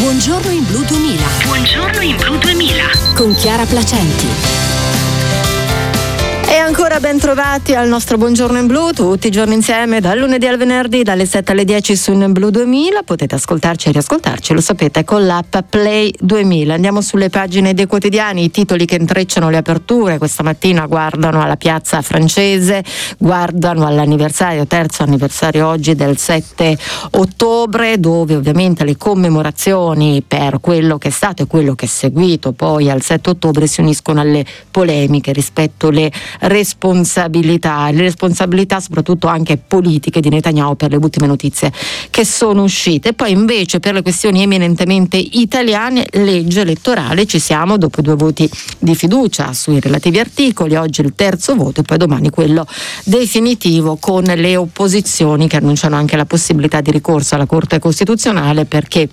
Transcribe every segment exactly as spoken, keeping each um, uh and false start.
Buongiorno in Blu duemila. Buongiorno in Blu duemila. Con Chiara Placenti. E ancora ben trovati al nostro Buongiorno in Blu, tutti i giorni insieme, dal lunedì al venerdì, dalle sette alle dieci su In Blu duemila. Potete ascoltarci e riascoltarci, lo sapete, con l'app Play duemila. Andiamo sulle pagine dei quotidiani, i titoli che intrecciano le aperture. Questa mattina guardano alla piazza francese, guardano all'anniversario, terzo anniversario oggi del sette ottobre, dove ovviamente le commemorazioni per quello che è stato e quello che è seguito poi al sette ottobre si uniscono alle polemiche rispetto alle responsabilità, le responsabilità soprattutto anche politiche di Netanyahu per le ultime notizie che sono uscite. Poi invece per le questioni eminentemente italiane, legge elettorale, ci siamo dopo due voti di fiducia sui relativi articoli, oggi il terzo voto e poi domani quello definitivo con le opposizioni che annunciano anche la possibilità di ricorso alla Corte Costituzionale, perché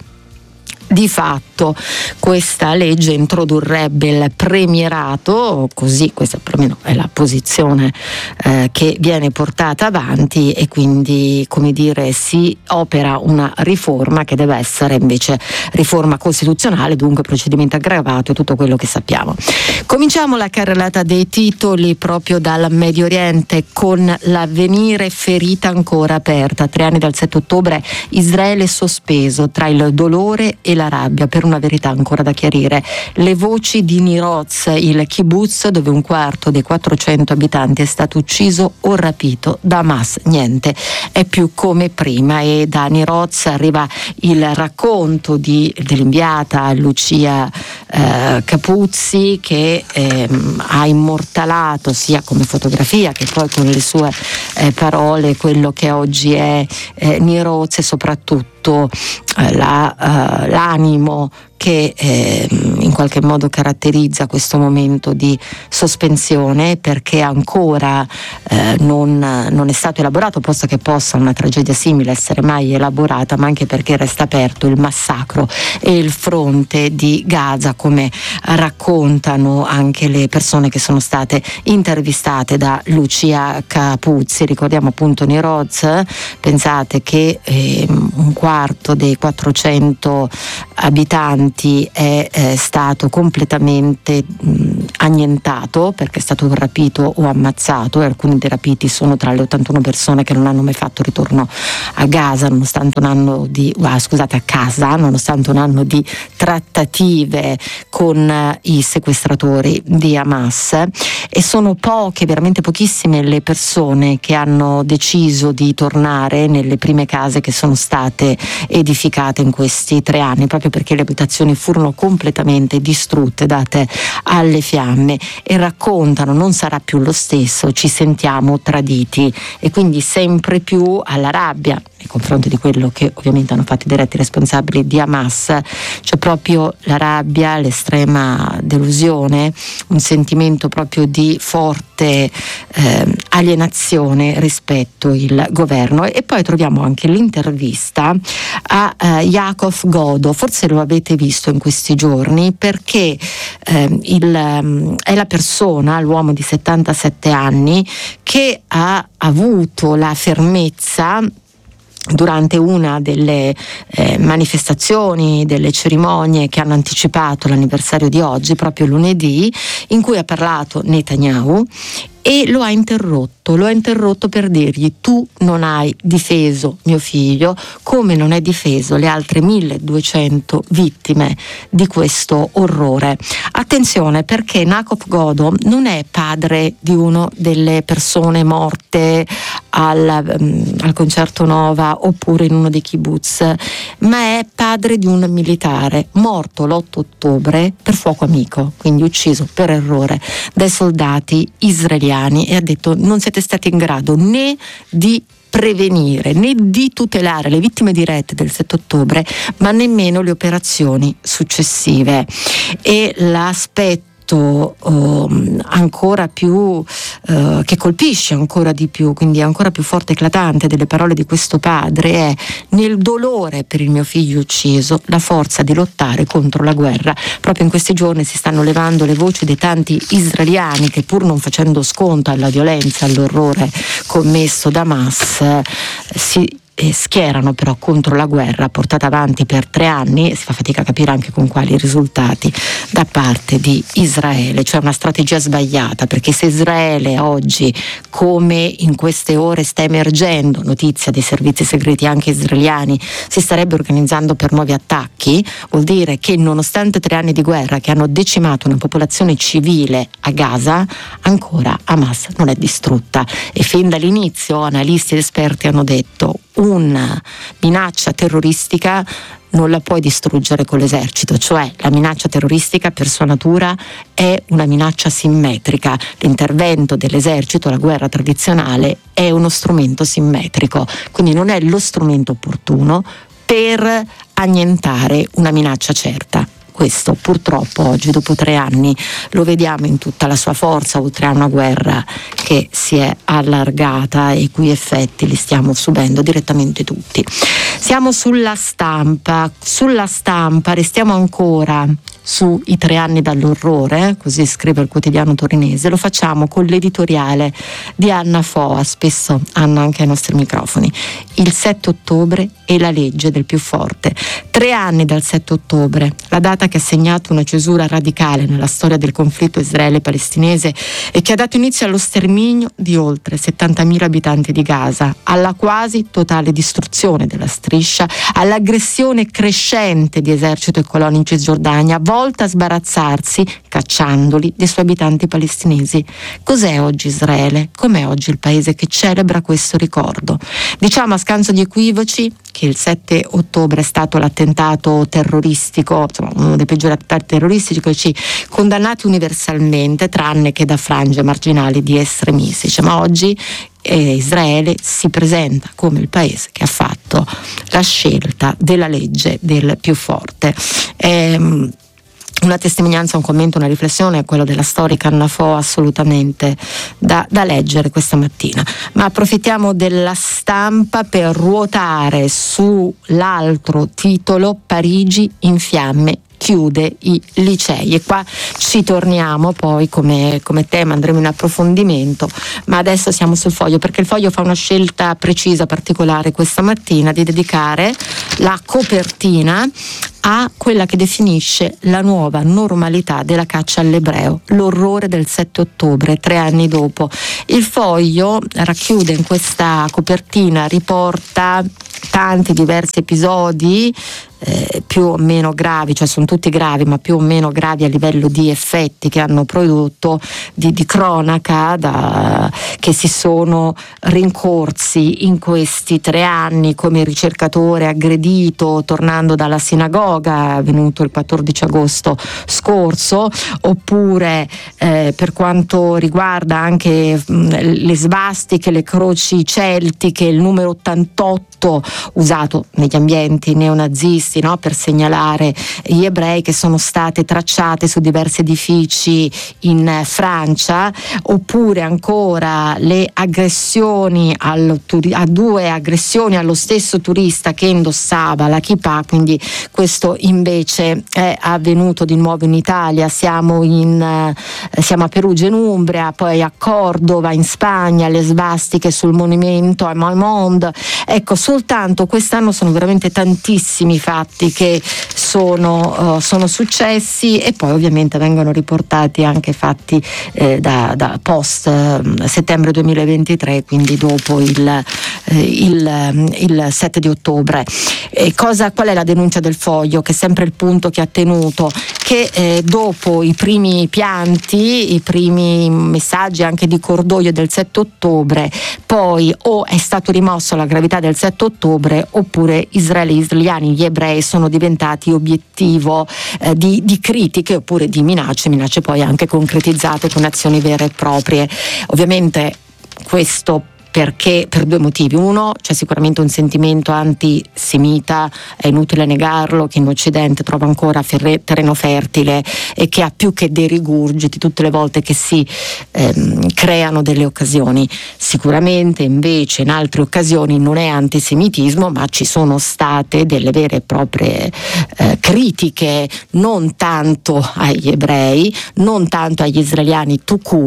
di fatto questa legge introdurrebbe il premierato, così questa perlomeno è la posizione eh, che viene portata avanti, e quindi, come dire, si opera una riforma che deve essere invece riforma costituzionale, dunque procedimento aggravato e tutto quello che sappiamo. Cominciamo la carrellata dei titoli proprio dal Medio Oriente con l'Avvenire, ferita ancora aperta, tre anni dal sette ottobre, Israele sospeso tra il dolore e la rabbia per una verità ancora da chiarire. Le voci di Niroz, il kibbutz dove un quarto dei quattrocento abitanti è stato ucciso o rapito da Hamas. Niente è più come prima, e da Niroz arriva il racconto di, dell'inviata Lucia eh, Capuzzi, che eh, ha immortalato sia come fotografia che poi con le sue eh, parole quello che oggi è eh, Niroz, e soprattutto eh, la, uh, l'animo che eh, in qualche modo caratterizza questo momento di sospensione, perché ancora eh, non, non è stato elaborato, posto che possa una tragedia simile essere mai elaborata, ma anche perché resta aperto il massacro e il fronte di Gaza, come raccontano anche le persone che sono state intervistate da Lucia Capuzzi. Ricordiamo appunto Niroz, pensate che eh, un quarto dei quattrocento abitanti è eh, stato completamente mh, annientato, perché è stato rapito o ammazzato, e alcuni dei rapiti sono tra le ottantuno persone che non hanno mai fatto ritorno a Gaza nonostante un anno di ah, scusate a casa nonostante un anno di trattative con eh, i sequestratori di Hamas. E sono poche, veramente pochissime, le persone che hanno deciso di tornare nelle prime case che sono state edificate in questi tre anni, proprio perché le abitazioni furono completamente distrutte, date alle fiamme, e raccontano: non sarà più lo stesso, ci sentiamo traditi. E quindi sempre più alla rabbia nei confronti di quello che ovviamente hanno fatto i diretti responsabili di Hamas, c'è proprio la rabbia, l'estrema delusione, un sentimento proprio di forte eh, alienazione rispetto il governo. E poi troviamo anche l'intervista a eh, Yaakov Godo, forse lo avete visto in questi giorni, perché eh, il, è la persona, l'uomo di settantasette anni, che ha avuto la fermezza durante una delle eh, manifestazioni, delle cerimonie che hanno anticipato l'anniversario di oggi, proprio lunedì, in cui ha parlato Netanyahu e lo ha interrotto, lo ha interrotto per dirgli: tu non hai difeso mio figlio come non hai difeso le altre milleduecento vittime di questo orrore. Attenzione, perché Yaakov Godo non è padre di una delle persone morte al, um, al concerto Nova oppure in uno dei kibbutz, ma è padre di un militare morto l'otto ottobre per fuoco amico, quindi ucciso per errore dai soldati israeliani, e ha detto: non siete stati in grado né di prevenire né di tutelare le vittime dirette del sette ottobre, ma nemmeno le operazioni successive. E l'aspetto Um, ancora più uh, che colpisce ancora di più, quindi ancora più forte e eclatante delle parole di questo padre, è: nel dolore per il mio figlio ucciso, la forza di lottare contro la guerra. Proprio in questi giorni si stanno levando le voci dei tanti israeliani che, pur non facendo sconto alla violenza, all'orrore commesso da Hamas, si eh, schierano però contro la guerra portata avanti per tre anni, e si fa fatica a capire anche con quali risultati, da parte di Israele, cioè una strategia sbagliata, perché se Israele oggi, come in queste ore sta emergendo, notizia dei servizi segreti anche israeliani, si starebbe organizzando per nuovi attacchi, vuol dire che nonostante tre anni di guerra che hanno decimato una popolazione civile a Gaza, ancora Hamas non è distrutta, e fin dall'inizio analisti ed esperti hanno detto: una minaccia terroristica non la puoi distruggere con l'esercito, cioè la minaccia terroristica per sua natura è una minaccia simmetrica. L'intervento dell'esercito, la guerra tradizionale, è uno strumento simmetrico, quindi non è lo strumento opportuno per annientare una minaccia certa. Questo purtroppo oggi, dopo tre anni, lo vediamo in tutta la sua forza, oltre a una guerra che si è allargata e i cui effetti li stiamo subendo direttamente tutti. Siamo sulla stampa, sulla stampa restiamo ancora sui tre anni dall'orrore, così scrive il quotidiano torinese. Lo facciamo con l'editoriale di Anna Foa, spesso Anna anche ai nostri microfoni. Il sette ottobre e la legge del più forte. Tre anni dal sette ottobre, la data che ha segnato una cesura radicale nella storia del conflitto israele-palestinese e che ha dato inizio allo sterminio di oltre settantamila abitanti di Gaza, alla quasi totale distruzione della striscia, all'aggressione crescente di esercito e colonie in Cisgiordania, volta a sbarazzarsi, cacciandoli, dei suoi abitanti palestinesi. Cos'è oggi Israele? Com'è oggi il paese che celebra questo ricordo? Diciamo a scanso di equivoci che il sette ottobre è stato l'attentato terroristico, insomma, uno dei peggiori attentati terroristici condannati universalmente, tranne che da frange marginali di estremisti. Cioè, ma oggi eh, Israele si presenta come il paese che ha fatto la scelta della legge del più forte. Ehm, Una testimonianza, un commento, una riflessione è quello della storica Anna Foa, assolutamente da, da leggere questa mattina. Ma approfittiamo della stampa per ruotare sull'altro titolo: Parigi in fiamme, chiude i licei. E qua ci torniamo poi come, come tema, andremo in approfondimento, ma adesso siamo sul Foglio, perché il Foglio fa una scelta precisa, particolare questa mattina, di dedicare la copertina a quella che definisce la nuova normalità della caccia all'ebreo, l'orrore del sette ottobre, tre anni dopo. Il Foglio racchiude in questa copertina, riporta tanti diversi episodi eh, più o meno gravi, cioè sono tutti gravi, ma più o meno gravi a livello di effetti che hanno prodotto, di, di cronaca da, che si sono rincorsi in questi tre anni, come il ricercatore aggredito tornando dalla sinagoga, avvenuto il quattordici agosto scorso, oppure eh, per quanto riguarda anche mh, le svastiche, le croci celtiche, il numero ottantotto usato negli ambienti neonazisti, no, per segnalare gli ebrei, che sono state tracciate su diversi edifici in Francia, oppure ancora le aggressioni al, a due aggressioni allo stesso turista che indossava la kippah. Quindi questo invece è avvenuto di nuovo in Italia. Siamo, in, eh, siamo a Perugia in Umbria, poi a Cordova in Spagna, le svastiche sul monumento a Malmond. Ecco, soltanto quest'anno sono veramente tantissimi fatti che sono, uh, sono successi, e poi ovviamente vengono riportati anche fatti eh, da, da post uh, settembre duemilaventitré, quindi dopo il, eh, il, il sette di ottobre. E cosa, qual è la denuncia del Foglio, che è sempre il punto che ha tenuto? Che eh, dopo i primi pianti, i primi messaggi anche di cordoglio del sette ottobre, poi o è stato rimosso la gravità del sette ottobre, oppure Israele, gli israeliani, gli ebrei sono diventati obiettivo eh, di, di critiche oppure di minacce, minacce poi anche concretizzate con azioni vere e proprie. Ovviamente questo perché per due motivi. Uno, c'è sicuramente un sentimento antisemita, è inutile negarlo, che in Occidente trova ancora ferre, terreno fertile e che ha più che dei rigurgiti tutte le volte che si ehm, creano delle occasioni. Sicuramente invece in altre occasioni non è antisemitismo, ma ci sono state delle vere e proprie eh, critiche, non tanto agli ebrei, non tanto agli israeliani tout court,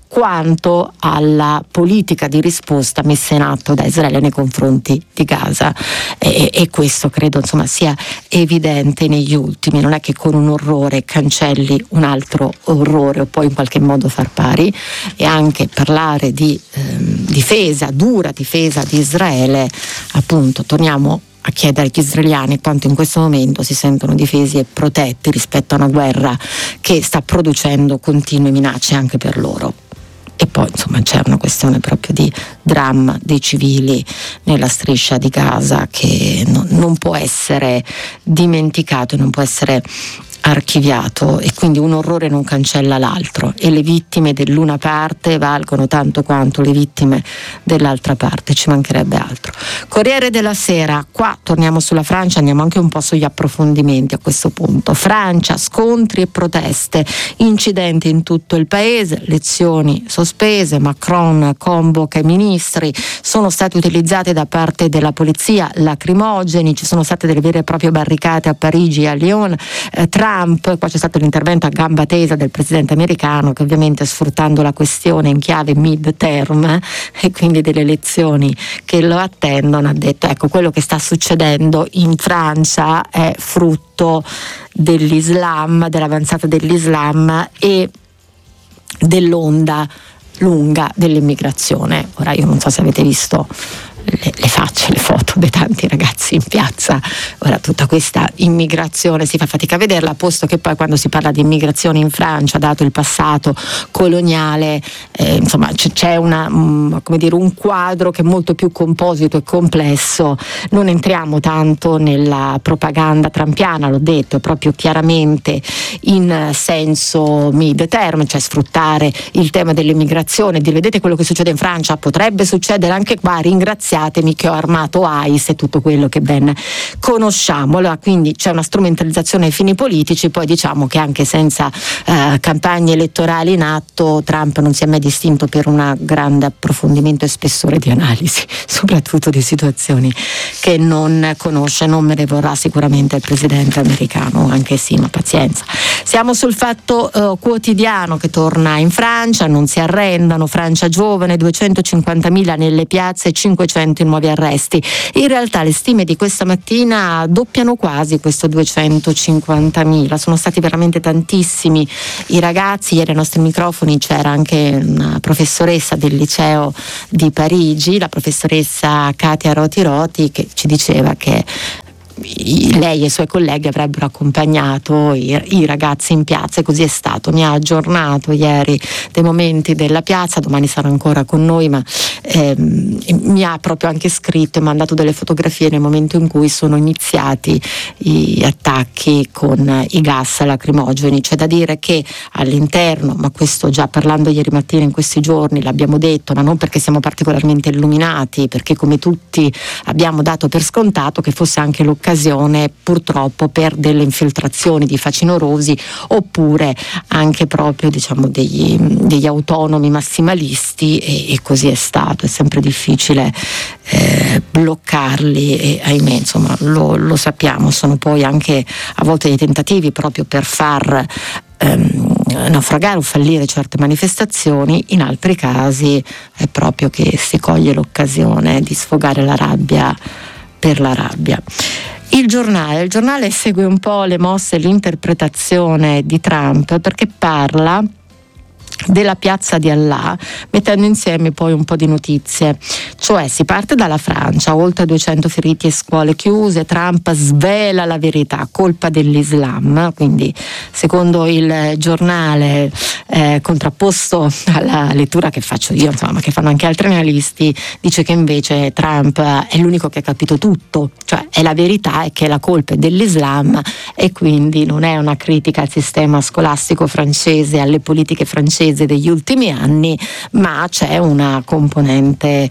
quanto alla politica di risposta messa in atto da Israele nei confronti di Gaza, e, e questo credo insomma sia evidente negli ultimi. Non è che con un orrore cancelli un altro orrore o puoi in qualche modo far pari, e anche parlare di ehm, difesa, dura difesa di Israele, appunto torniamo a chiedere agli israeliani quanto in questo momento si sentono difesi e protetti rispetto a una guerra che sta producendo continue minacce anche per loro. E poi insomma c'è una questione proprio di dramma dei civili nella striscia di Gaza che non, non può essere dimenticato e non può essere archiviato, e quindi un orrore non cancella l'altro, e le vittime dell'una parte valgono tanto quanto le vittime dell'altra parte, ci mancherebbe altro. Corriere della Sera, qua torniamo sulla Francia, andiamo anche un po' sugli approfondimenti a questo punto. Francia, scontri e proteste, incidenti in tutto il paese, lezioni sospese, Macron convoca i ministri, sono stati utilizzati da parte della polizia lacrimogeni, ci sono state delle vere e proprie barricate a Parigi e a Lyon. eh, Trump, qua c'è stato l'intervento a gamba tesa del presidente americano, che ovviamente sfruttando la questione in chiave mid-term eh, e quindi delle elezioni che lo attendono, ha detto ecco, quello che sta succedendo in Francia è frutto dell'Islam, dell'avanzata dell'Islam e dell'onda lunga dell'immigrazione. Ora io non so se avete visto Le, le facce, le foto dei tanti ragazzi in piazza. Ora tutta questa immigrazione si fa fatica a vederla, posto che poi quando si parla di immigrazione in Francia, dato il passato coloniale, eh, insomma c- c'è una, um, come dire, un quadro che è molto più composito e complesso. Non entriamo tanto nella propaganda trampiana, l'ho detto, proprio chiaramente in senso mid-term, cioè sfruttare il tema dell'immigrazione, dire vedete quello che succede in Francia, potrebbe succedere anche qua, ringraziatemi che ho armato I C E e tutto quello che ben conosciamo. Allora, quindi c'è una strumentalizzazione ai fini politici. Poi diciamo che anche senza eh, campagne elettorali in atto, Trump non si è mai distinto per un grande approfondimento e spessore di analisi, soprattutto di situazioni che non conosce. Non me ne vorrà sicuramente il presidente americano, anche sì, ma pazienza. Siamo sul Fatto eh, Quotidiano, che torna in Francia, non si arrendano, Francia giovane, duecentocinquantamila nelle piazze, cinquecento i nuovi arresti. In realtà le stime di questa mattina doppiano quasi questo duecentocinquantamila, sono stati veramente tantissimi i ragazzi. Ieri ai nostri microfoni c'era anche una professoressa del liceo di Parigi, la professoressa Katia Roti Roti, che ci diceva che lei e i suoi colleghi avrebbero accompagnato i, i ragazzi in piazza, e così è stato. Mi ha aggiornato ieri dei momenti della piazza, domani sarà ancora con noi, ma ehm, mi ha proprio anche scritto e mandato delle fotografie nel momento in cui sono iniziati i attacchi con i gas lacrimogeni. C'è da dire che all'interno, ma questo già parlando ieri mattina in questi giorni l'abbiamo detto, ma non perché siamo particolarmente illuminati, perché come tutti abbiamo dato per scontato che fosse anche l'occasione purtroppo per delle infiltrazioni di facinorosi, oppure anche proprio diciamo degli, degli autonomi massimalisti, e, e così è stato. È sempre difficile eh, bloccarli, e ahimè insomma lo, lo sappiamo, sono poi anche a volte dei tentativi proprio per far ehm, naufragare o fallire certe manifestazioni. In altri casi è proprio che si coglie l'occasione di sfogare la rabbia per la rabbia. Il giornale, il giornale segue un po' le mosse e l'interpretazione di Trump, perché parla della piazza di Allah, mettendo insieme poi un po' di notizie. Cioè si parte dalla Francia, oltre duecento feriti e scuole chiuse, Trump svela la verità, colpa dell'Islam. Quindi secondo il giornale, eh, contrapposto alla lettura che faccio io, insomma, ma che fanno anche altri analisti, dice che invece Trump è l'unico che ha capito tutto, cioè è la verità, è che la colpa è dell'Islam, e quindi non è una critica al sistema scolastico francese, alle politiche francesi degli ultimi anni, ma c'è una componente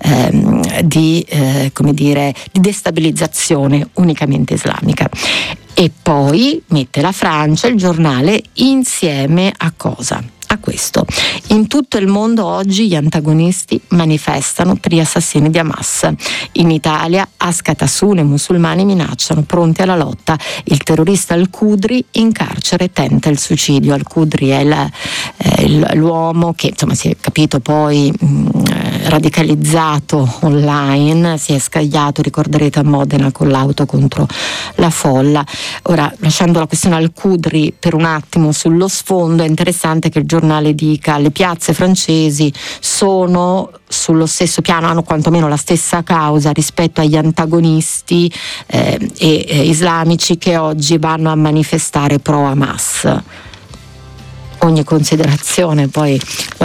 ehm, di, eh, come dire, di destabilizzazione unicamente islamica. E poi mette la Francia, il giornale, insieme a cosa? A a questo. In tutto il mondo oggi gli antagonisti manifestano per gli assassini di Hamas. In Italia Askatasuna e musulmani minacciano, pronti alla lotta. Il terrorista Al-Qudri in carcere tenta il suicidio. Al-Qudri è la, eh, l'uomo che, insomma, si è capito poi mh, radicalizzato online, si è scagliato, ricorderete, a Modena con l'auto contro la folla. Ora, lasciando la questione Al-Qudri per un attimo sullo sfondo, è interessante che il giornale dica: le piazze francesi sono sullo stesso piano, hanno quantomeno la stessa causa rispetto agli antagonisti eh, e, eh, islamici che oggi vanno a manifestare pro Hamas. Ogni considerazione poi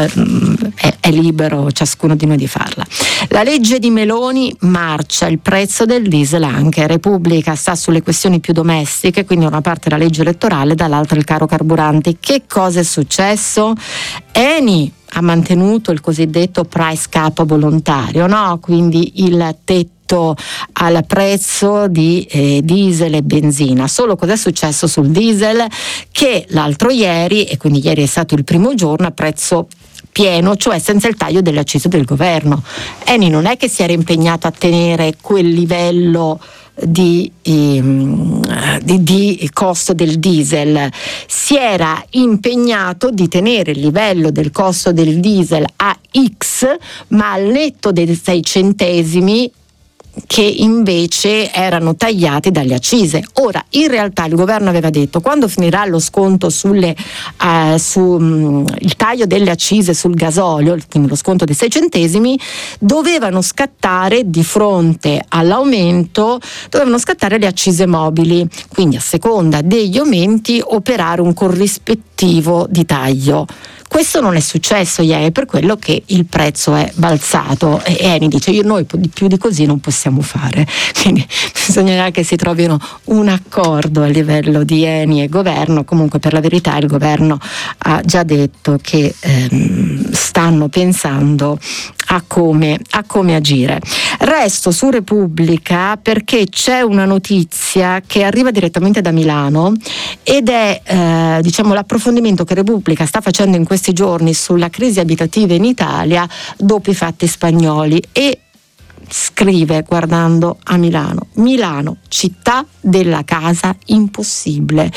è, è libero ciascuno di noi di farla. La legge di Meloni marcia, il prezzo del diesel anche. Repubblica sta sulle questioni più domestiche, quindi da una parte la legge elettorale, dall'altra il caro carburanti. Che cosa è successo? Eni ha mantenuto il cosiddetto price cap volontario, no? Quindi il tetto al prezzo di eh, diesel e benzina. Solo cos'è successo sul diesel? Che l'altro ieri, e quindi ieri è stato il primo giorno, a prezzo pieno, cioè senza il taglio delle accise del governo. Eni non è che si era impegnato a tenere quel livello Di, ehm, di, di costo del diesel, si era impegnato di tenere il livello del costo del diesel a X, ma al netto dei sei centesimi che invece erano tagliati dalle accise. Ora, in realtà il governo aveva detto: quando finirà lo sconto sulle uh, su um, il taglio delle accise sul gasolio, quindi lo sconto dei sei centesimi, dovevano scattare, di fronte all'aumento, dovevano scattare le accise mobili, quindi a seconda degli aumenti operare un corrispettivo di taglio. Questo non è successo ieri, per quello che il prezzo è balzato, e Eni dice: io noi più di così non possiamo fare. Quindi bisognerà che si trovino un accordo a livello di Eni e governo. Comunque, per la verità, il governo ha già detto che ehm, stanno pensando a come, a come agire. Resto su Repubblica perché c'è una notizia che arriva direttamente da Milano ed è eh, diciamo l'approfondimento che Repubblica sta facendo in questi giorni sulla crisi abitativa in Italia dopo i fatti spagnoli, e scrive, guardando a Milano: Milano, città della casa impossibile,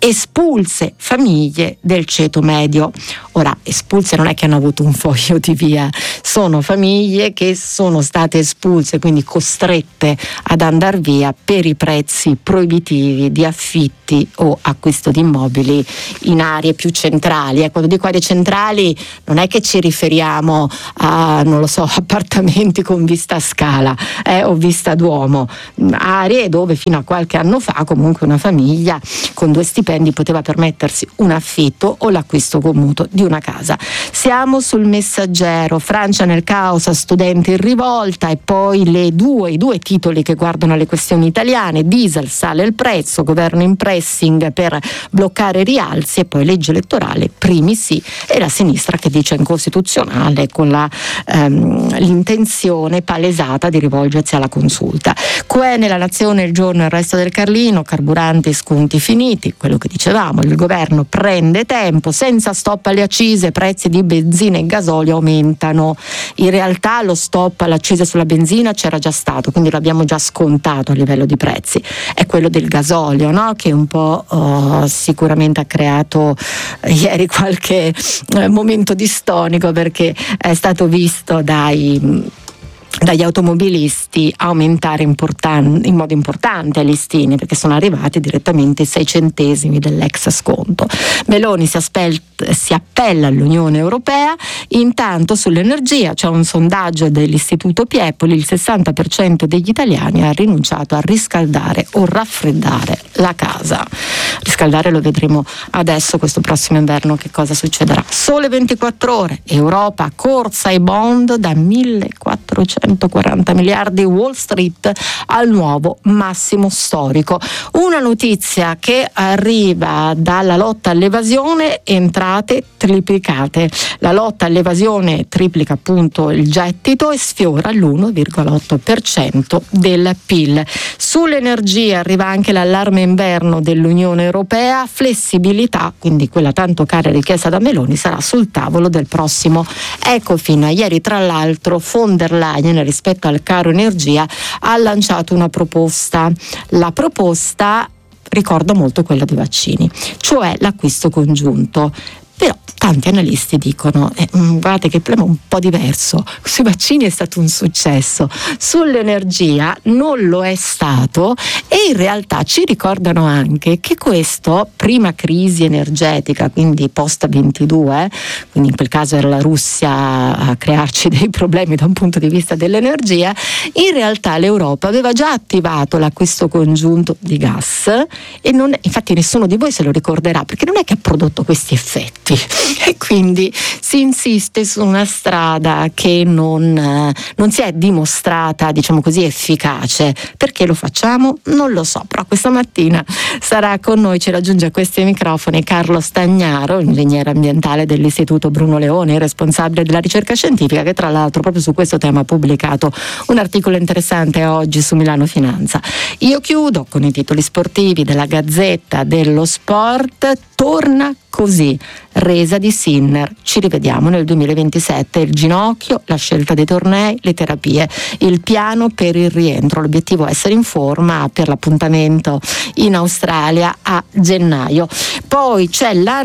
espulse famiglie del ceto medio. Ora, espulse non è che hanno avuto un foglio di via, sono famiglie che sono state espulse, quindi costrette ad andar via per i prezzi proibitivi di affitti o acquisto di immobili in aree più centrali. E quando dico aree centrali non è che ci riferiamo a, non lo so, appartamenti con vista a Scala eh, o vista Duomo, aree dove fino a qualche anno fa comunque una famiglia con due stipendi poteva permettersi un affitto o l'acquisto commuto di una casa. Siamo sul Messaggero: Francia nel caos, studenti in rivolta, e poi le due, i due titoli che guardano alle questioni italiane: diesel, sale il prezzo, governo in pressing per bloccare rialzi, e poi legge elettorale, primi sì, e la sinistra che dice incostituzionale, con la, ehm, l'intenzione palesata di rivolgersi alla consulta. Qua nella Nazione, il Giorno e il Resto del Carlino: carburanti, sconti finiti. Quello che dicevamo, il governo prende tempo, senza stop alle accise, prezzi di benzina e gasolio aumentano. In realtà lo stop all'accisa sulla benzina c'era già stato, quindi l'abbiamo già scontato a livello di prezzi. È quello del gasolio, no? Che un po' oh, sicuramente ha creato eh, ieri qualche eh, momento distonico, perché è stato visto dai dagli automobilisti aumentare importan- in modo importante le listine, perché sono arrivati direttamente i sei centesimi dell'ex sconto. Meloni si, aspel- si appella all'Unione Europea. Intanto sull'energia c'è un sondaggio dell'Istituto Piepoli: il sessanta per cento degli italiani ha rinunciato a riscaldare o raffreddare la casa. Riscaldare lo vedremo adesso, questo prossimo inverno, che cosa succederà. Sole ventiquattro ore, Europa, corsa ai bond da millequattrocento centoquaranta miliardi, Wall Street al nuovo massimo storico. Una notizia che arriva dalla lotta all'evasione, entrate triplicate. La lotta all'evasione triplica appunto il gettito e sfiora l'uno virgola otto per cento del P I L. Sull'energia arriva anche l'allarme inverno dell'Unione Europea, flessibilità, quindi quella tanto cara richiesta da Meloni, sarà sul tavolo del prossimo Ecofin. Ieri tra l'altro von der Leyen, rispetto al caro energia, ha lanciato una proposta. La proposta ricorda molto quella dei vaccini, cioè l'acquisto congiunto. Però tanti analisti dicono eh, guardate che il problema è un po' diverso, sui vaccini è stato un successo, sull'energia non lo è stato, e in realtà ci ricordano anche che questo, prima crisi energetica, quindi post ventidue, quindi in quel caso era la Russia a crearci dei problemi da un punto di vista dell'energia, in realtà l'Europa aveva già attivato l'acquisto congiunto di gas e non, infatti nessuno di voi se lo ricorderà, perché non è che ha prodotto questi effetti. E quindi si insiste su una strada che non, eh, non si è dimostrata, diciamo così, efficace. Perché lo facciamo? Non lo so, però questa mattina sarà con noi, ci raggiunge a questi microfoni Carlo Stagnaro, ingegnere ambientale dell'Istituto Bruno Leoni, responsabile della ricerca scientifica, che tra l'altro proprio su questo tema ha pubblicato un articolo interessante oggi su Milano Finanza. Io chiudo con i titoli sportivi della Gazzetta dello Sport. Torna così, resa di Sinner, ci rivediamo nel duemilaventisette, il ginocchio, la scelta dei tornei, le terapie, il piano per il rientro, l'obiettivo è essere in forma per l'appuntamento in Australia a gennaio. Poi c'è la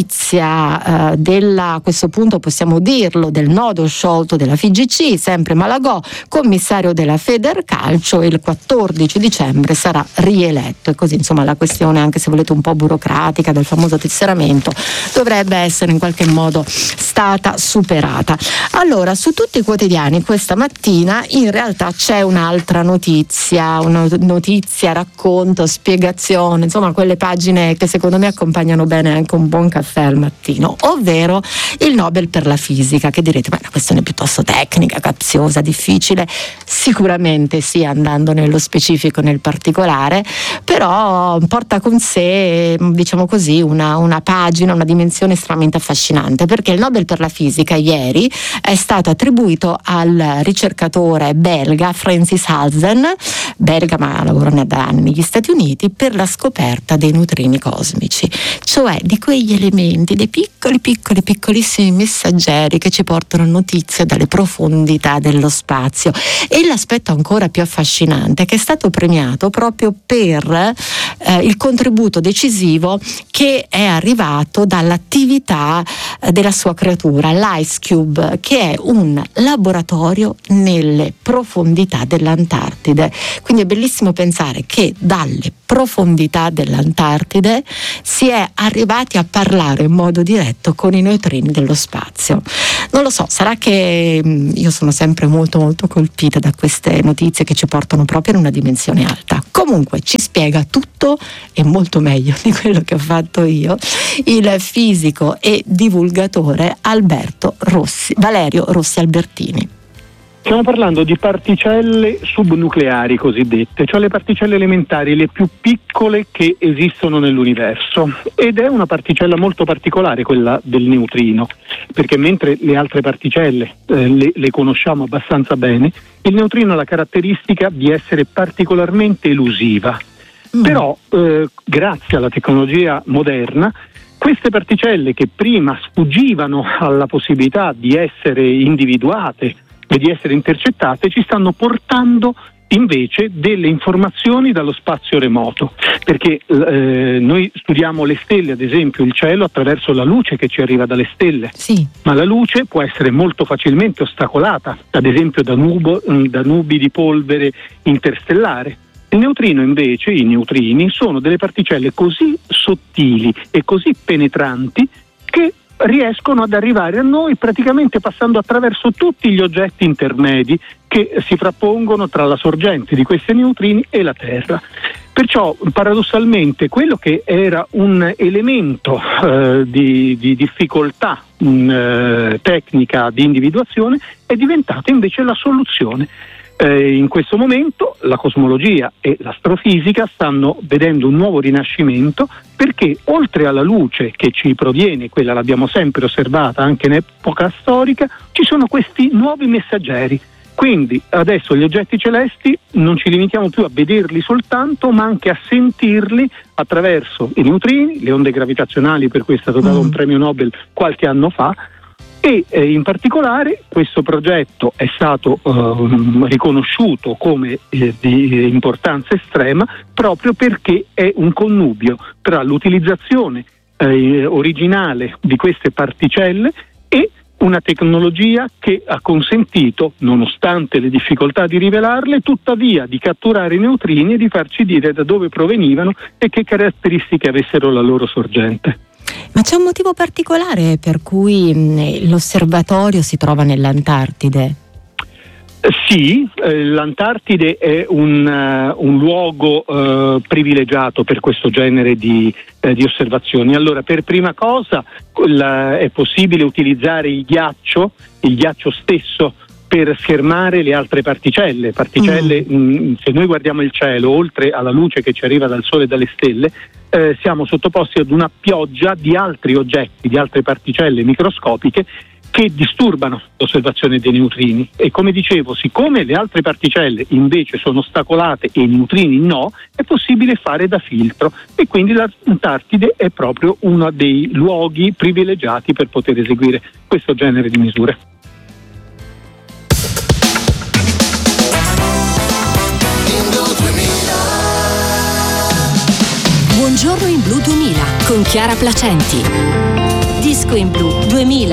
notizia eh, della, a questo punto possiamo dirlo, del nodo sciolto della F I G C, sempre Malagò, commissario della Federcalcio, e il quattordici dicembre sarà rieletto, e così insomma la questione, anche se volete un po' burocratica, del famoso tesseramento dovrebbe essere in qualche modo stata superata. Allora, su tutti i quotidiani questa mattina in realtà c'è un'altra notizia, una notizia, racconto, spiegazione, insomma quelle pagine che secondo me accompagnano bene anche un buon caffè al mattino, ovvero il Nobel per la fisica, che direte ma è una questione piuttosto tecnica, capziosa, difficile, sicuramente sì, andando nello specifico, nel particolare, però porta con sé, diciamo così, una, una pagina, una dimensione estremamente affascinante, perché il Nobel per la fisica ieri è stato attribuito al ricercatore belga Francis Halsen, belga ma lavora da anni negli Stati Uniti, per la scoperta dei neutrini cosmici, cioè di quegli elementi, dei piccoli piccoli piccolissimi messaggeri che ci portano notizie dalle profondità dello spazio. E l'aspetto ancora più affascinante è che è stato premiato proprio per eh, il contributo decisivo che è arrivato dall'attività eh, della sua creatura, l'IceCube, che è un laboratorio nelle profondità dell'Antartide. Quindi è bellissimo pensare che dalle profondità dell'Antartide si è arrivati a parlare in modo diretto con i neutrini dello spazio. Non lo so, sarà che mh, io sono sempre molto molto colpita da queste notizie che ci portano proprio in una dimensione alta. Comunque ci spiega tutto e molto meglio di quello che ho fatto io il fisico e divulgatore Alberto Rossi, Valerio Rossi Albertini. Stiamo parlando di particelle subnucleari cosiddette, cioè le particelle elementari, le più piccole che esistono nell'universo, ed è una particella molto particolare quella del neutrino, perché mentre le altre particelle eh, le, le conosciamo abbastanza bene, il neutrino ha la caratteristica di essere particolarmente elusiva. Mm. Però eh, grazie alla tecnologia moderna, queste particelle che prima sfuggivano alla possibilità di essere individuate e di essere intercettate, ci stanno portando invece delle informazioni dallo spazio remoto, perché eh, noi studiamo le stelle, ad esempio il cielo, attraverso la luce che ci arriva dalle stelle, sì. Ma la luce può essere molto facilmente ostacolata, ad esempio da, nubo, da nubi di polvere interstellare. Il neutrino invece, i neutrini, sono delle particelle così sottili e così penetranti che riescono ad arrivare a noi praticamente passando attraverso tutti gli oggetti intermedi che si frappongono tra la sorgente di questi neutrini e la Terra. Perciò paradossalmente quello che era un elemento eh, di, di difficoltà mh, eh, tecnica di individuazione è diventato invece la soluzione. Eh, in questo momento la cosmologia e l'astrofisica stanno vedendo un nuovo rinascimento, perché oltre alla luce che ci proviene, quella l'abbiamo sempre osservata anche in epoca storica, ci sono questi nuovi messaggeri. Quindi adesso gli oggetti celesti non ci limitiamo più a vederli soltanto, ma anche a sentirli attraverso i neutrini, le onde gravitazionali, per cui è stato dato un premio Nobel qualche anno fa, e eh, in particolare questo progetto è stato eh, riconosciuto come eh, di importanza estrema proprio perché è un connubio tra l'utilizzazione eh, originale di queste particelle e una tecnologia che ha consentito, nonostante le difficoltà di rivelarle, tuttavia di catturare i neutrini e di farci dire da dove provenivano e che caratteristiche avessero la loro sorgente. Ma c'è un motivo particolare per cui mh, l'osservatorio si trova nell'Antartide? Sì, eh, l'Antartide è un, uh, un luogo uh, privilegiato per questo genere di, eh, di osservazioni. Allora, per prima cosa la, è possibile utilizzare il ghiaccio, il ghiaccio stesso, per schermare le altre particelle. Particelle, mm. mh, se noi guardiamo il cielo, oltre alla luce che ci arriva dal Sole e dalle stelle, eh, siamo sottoposti ad una pioggia di altri oggetti, di altre particelle microscopiche che disturbano l'osservazione dei neutrini. E come dicevo, siccome le altre particelle invece sono ostacolate e i neutrini no, è possibile fare da filtro, e quindi l'Antartide è proprio uno dei luoghi privilegiati per poter eseguire questo genere di misure. Buongiorno in Blu duemila con Chiara Placenti. Disco in Blu duemila.